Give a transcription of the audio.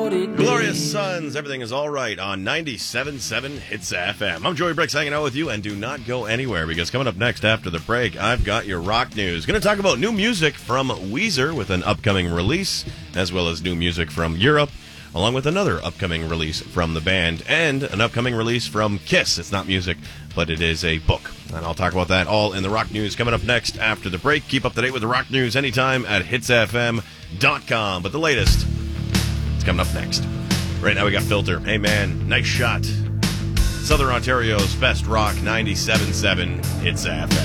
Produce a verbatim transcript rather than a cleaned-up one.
cloudy day. Glorious Sons, everything is all right on ninety-seven point seven Hits F M. I'm Joey Bricks hanging out with you, and do not go anywhere because coming up next after the break, I've got your rock news. Going to talk about new music from Weezer with an upcoming release, as well as new music from Europe, along with another upcoming release from the band, and an upcoming release from Kiss. It's not music, but it is a book. And I'll talk about that all in the rock news coming up next after the break. Keep up to date with the rock news anytime at hits f m dot com. But the latest is coming up next. Right now we got Filter. Hey man, nice shot. Southern Ontario's best rock, ninety-seven point seven Hits F M.